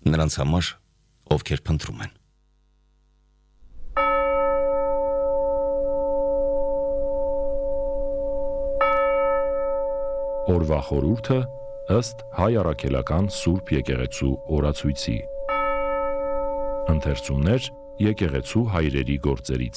նրանց համար, ովքեր փնտրում են։ Օրվա խորհուրդը ըստ Հայ առաքելական Սուրբ եկեղեցու օրացույցի։ Ընթերցումներ եկեղեցու հայրերի գործերից։